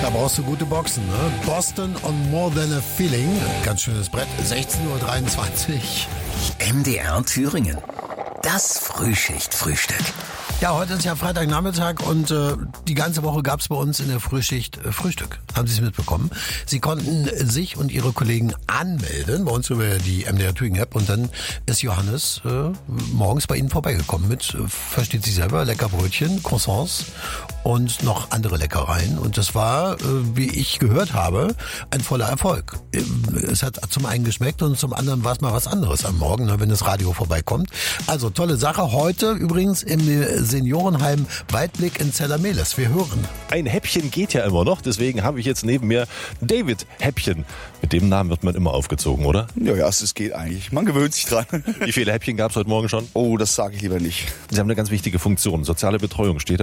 Da brauchst du gute Boxen, ne? Boston on More Than a Feeling. Ganz schönes Brett. 16:23 Uhr. MDR Thüringen. Das Frühschicht-Frühstück. Ja, heute ist ja Freitagnachmittag und die ganze Woche gab es bei uns in der Frühschicht Frühstück. Haben Sie es mitbekommen? Sie konnten sich und Ihre Kollegen anmelden bei uns über die MDR Thüringen App und dann ist Johannes morgens bei Ihnen vorbeigekommen mit, versteht sich selber, lecker Brötchen, Croissants und noch andere Leckereien. Und das war, wie ich gehört habe, ein voller Erfolg. Es hat zum einen geschmeckt und zum anderen war es mal was anderes am Morgen, wenn das Radio vorbeikommt. Also tolle Sache. Heute übrigens im Seniorenheim Weitblick in Zellermeles. Wir hören. Ein Häppchen geht ja immer noch, deswegen habe ich jetzt neben mir David Häppchen. Mit dem Namen wird man immer aufgezogen, oder? Ja, es geht eigentlich. Man gewöhnt sich dran. Wie viele Häppchen gab es heute Morgen schon? Oh, das sage ich lieber nicht. Sie haben eine ganz wichtige Funktion. Soziale Betreuung steht